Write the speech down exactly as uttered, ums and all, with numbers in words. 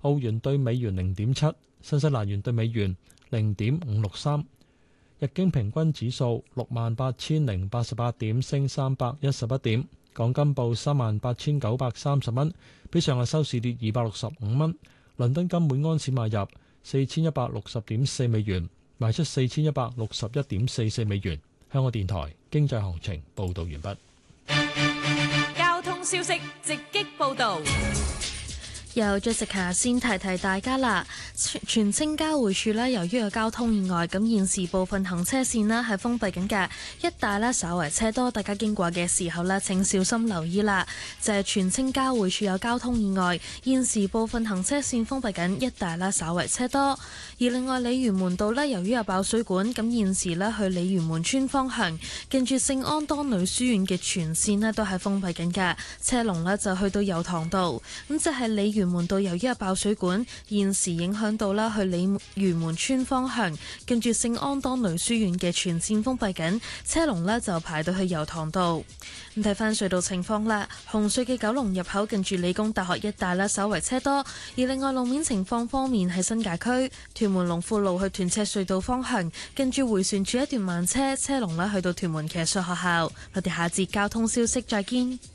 澳元對美元零點七，新西蘭元對美元零點五六三。日經平均指數六萬八千零八十八點，升三百一十一點。港金報三萬八千九百三十蚊，比上日收市跌二百六十五蚊。倫敦金每安士買入四千一百六十點四美元，賣出四千一百六十一點四四美元。香港電台經濟行情報道完畢。 交通消息直擊報道。 由 Jessica 先提提大家啦，荃青交匯處呢，由於有交通意外，咁現時部分行車線呢係封閉緊嘅，一帶呢稍為車多，大家經過嘅時候呢請小心留意啦。就係荃青交匯處有交通意外，現時部分行車線封閉緊，一帶呢稍為車多。而另外鯉魚門道呢，由於有爆水管，咁現時呢去鯉魚門村方向，近住聖安當女書院嘅全線呢都係封閉緊嘅，車龍呢就去到油塘道，咁就係鯉魚門道由於有爆水管，現時影響到啦去鯉魚門村方向，跟住聖安當女書院嘅全線封閉緊，車龍呢就排到去油塘道。咁睇翻隧道情況啦，紅隧嘅九龍入口近住理工大學一帶啦，稍為車多。而另外路面情況方面，喺新界區屯門龍富路去屯赤隧道方向，跟住迴旋處一段慢車，車龍呢去到屯門騎術學校。我哋下節交通消息再見。